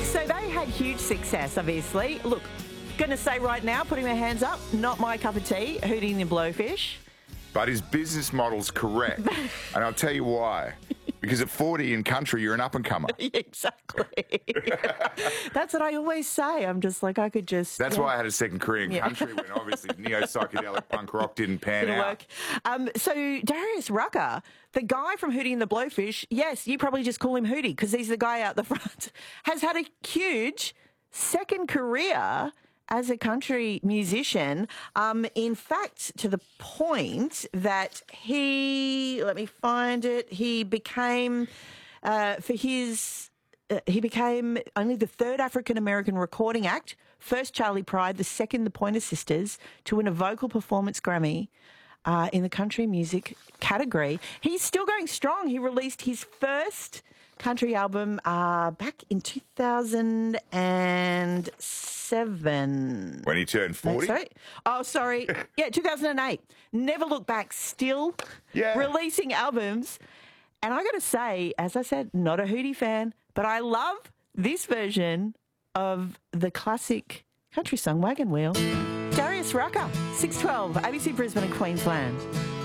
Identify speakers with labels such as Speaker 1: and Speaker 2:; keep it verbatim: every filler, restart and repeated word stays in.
Speaker 1: So they had huge success, obviously. Look, going to say right now, putting my hands up, not my cup of tea, Hootie and the Blowfish.
Speaker 2: But his business model's correct. And I'll tell you why. Because at forty in country, you're an up-and-comer.
Speaker 1: Exactly. That's what I always say. I'm just like, I could just...
Speaker 2: That's
Speaker 1: yeah.
Speaker 2: why I had a second career in
Speaker 1: Yeah.
Speaker 2: country when obviously neo-psychedelic punk rock didn't pan
Speaker 1: Didn't
Speaker 2: out.
Speaker 1: work. Um, so Darius Rucker, the guy from Hootie and the Blowfish, yes, you probably just call him Hootie because he's the guy out the front, has had a huge second career as a country musician. Um, in fact, to the point that he, let me find it, he became, uh, for his, uh, he became only the third African-American recording act, first Charlie Pride, the second the Pointer Sisters, to win a vocal performance Grammy uh, in the country music category. He's still going strong. He released his first country album uh, back in two thousand seven.
Speaker 2: When he turned forty?
Speaker 1: Sorry. Oh, sorry. Yeah, two thousand eight. Never Look Back. Still
Speaker 2: Yeah.
Speaker 1: releasing albums. And I got to say, as I said, not a Hootie fan, but I love this version of the classic country song Wagon Wheel. Darius Rucker, six twelve, A B C Brisbane and Queensland.